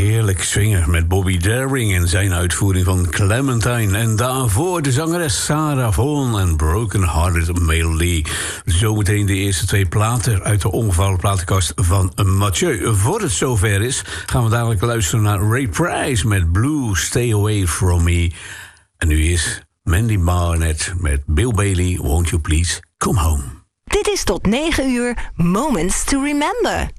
Heerlijk swingen met Bobby Daring en zijn uitvoering van Clementine. En daarvoor de zangeres Sarah Vaughan en Broken Hearted Melody. Zometeen de eerste 2 platen uit de ongevouwen platenkast van Mathieu. Voor het zover is, gaan we dadelijk luisteren naar Ray Price met Blue Stay Away From Me. En nu is Mandy Barnett met Bill Bailey, Won't You Please Come Home. Dit is tot 9 uur Moments to Remember.